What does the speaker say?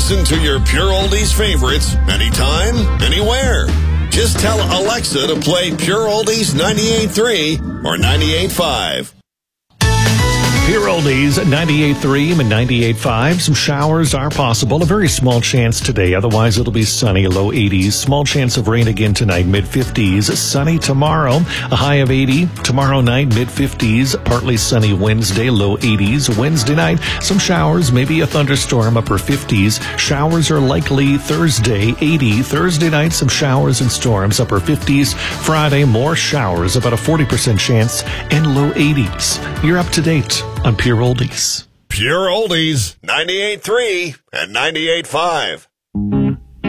Listen to your Pure Oldies favorites anytime, anywhere. Just tell Alexa to play Pure Oldies 98.3 or 98.5. Pure Oldies at 98.3 and 98.5. Some showers are possible. A very small chance today. Otherwise, it'll be sunny, low 80s. Small chance of rain again tonight, mid-50s. Sunny tomorrow, a high of 80. Tomorrow night, mid-50s. Partly sunny Wednesday, low 80s. Wednesday night, some showers, maybe a thunderstorm, upper 50s. Showers are likely Thursday, 80. Thursday night, some showers and storms, upper 50s. Friday, more showers, about a 40% chance, and low 80s. You're up to date on Pure Oldies. Pure Oldies 98.3 and 98.5.